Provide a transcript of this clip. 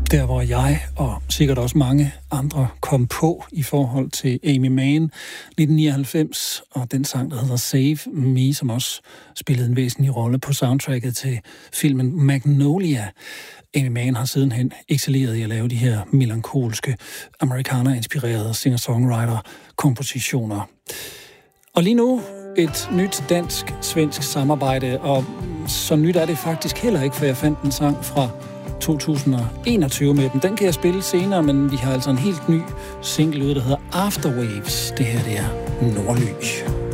Der, hvor jeg og sikkert også mange andre kom på i forhold til Aimee Mann 1999, og den sang, der hedder Save Me, som også spillede en væsentlig rolle på soundtracket til filmen Magnolia. Aimee Mann har sidenhen excelleret i at lave de her melankolske, amerikaner-inspirerede singer-songwriter-kompositioner. Og lige nu et nyt dansk-svensk samarbejde, og så nyt er det faktisk heller ikke, for jeg fandt en sang fra 2021 med dem. Den kan jeg spille senere, men vi har altså en helt ny single ude, der hedder Afterwaves. Det her, det er Nordlys.